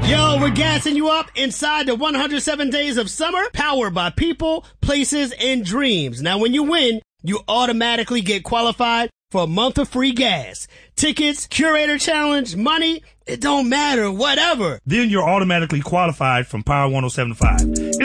Yo, we're gassing you up inside the 107 Days of Summer, powered by people, places, and dreams. Now, when you win, you automatically get qualified for a month of free gas. Tickets, curator challenge, money, it don't matter, whatever. Then you're automatically qualified from Power 107.5.